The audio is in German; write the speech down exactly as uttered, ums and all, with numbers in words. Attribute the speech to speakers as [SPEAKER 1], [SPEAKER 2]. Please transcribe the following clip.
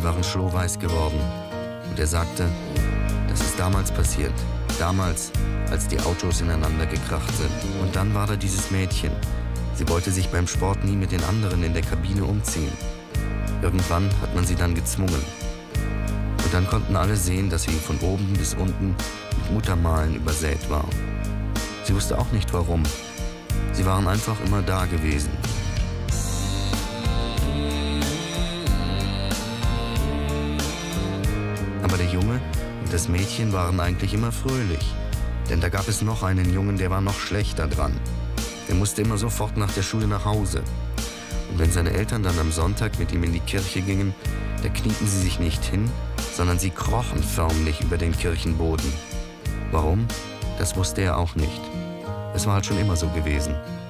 [SPEAKER 1] waren schlohweiß geworden. Und er sagte, das ist damals passiert. Damals, als die Autos ineinander gekracht sind. Und dann war da dieses Mädchen. Sie wollte sich beim Sport nie mit den anderen in der Kabine umziehen. Irgendwann hat man sie dann gezwungen. Und dann konnten alle sehen, dass sie von oben bis unten mit Muttermalen übersät war. Sie wusste auch nicht warum. Sie waren einfach immer da gewesen. Aber der Junge und das Mädchen waren eigentlich immer fröhlich. Denn da gab es noch einen Jungen, der war noch schlechter dran. Der musste immer sofort nach der Schule nach Hause. Und wenn seine Eltern dann am Sonntag mit ihm in die Kirche gingen, da knieten sie sich nicht hin, sondern sie krochen förmlich über den Kirchenboden. Warum? Das wusste er auch nicht. Es war halt schon immer so gewesen.